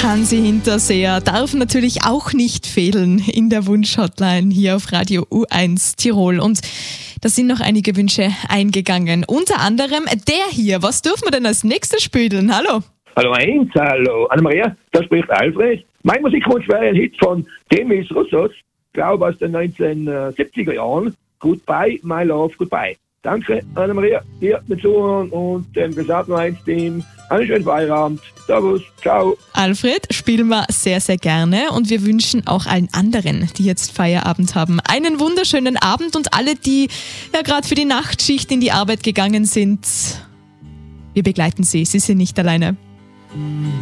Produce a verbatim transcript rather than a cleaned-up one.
Hansi Hinterseher darf natürlich auch nicht fehlen in der Wunsch-Hotline hier auf Radio U eins Tirol. Und da sind noch einige Wünsche eingegangen. Unter anderem der hier. Was dürfen wir denn als nächstes spielen? Hallo. Hallo eins, hallo Anna-Maria, da spricht Alfred. Mein Musikwunsch wäre ein Hit von Demis Roussos, glaube aus den neunzehnhundertsiebziger Jahren. Goodbye, my love, goodbye. Danke, Anna-Maria, dir mit Zuhören und dem gesamten eins Team. Einen schönen Feierabend. Servus, ciao. Alfred, spielen wir sehr, sehr gerne und wir wünschen auch allen anderen, die jetzt Feierabend haben, einen wunderschönen Abend und alle, die ja gerade für die Nachtschicht in die Arbeit gegangen sind, wir begleiten sie, sie sind nicht alleine.